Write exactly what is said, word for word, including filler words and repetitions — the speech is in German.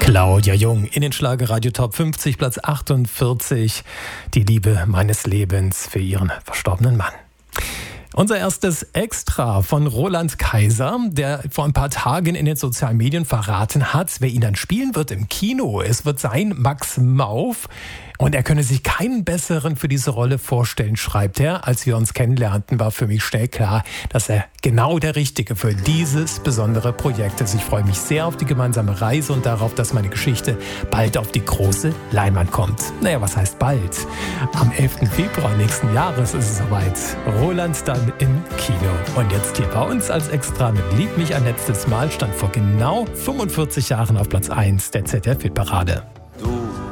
Claudia Jung in den Schlagerradio Top fünfzig, Platz achtundvierzig. Die Liebe meines Lebens für ihren verstorbenen Mann. Unser erstes Extra von Roland Kaiser, der vor ein paar Tagen in den sozialen Medien verraten hat, wer ihn dann spielen wird im Kino. Es wird sein Max Mauf. Und er könne sich keinen besseren für diese Rolle vorstellen, schreibt er. Als wir uns kennenlernten, war für mich schnell klar, dass er genau der Richtige für dieses besondere Projekt ist. Ich freue mich sehr auf die gemeinsame Reise und darauf, dass meine Geschichte bald auf die große Leinwand kommt. Naja, was heißt bald? Am elften Februar nächsten Jahres ist es soweit. Roland dann im Kino. Und jetzt hier bei uns als Extra mit Lieb mich ein letztes Mal stand vor genau fünfundvierzig Jahren auf Platz eins der Z D F-Hitparade.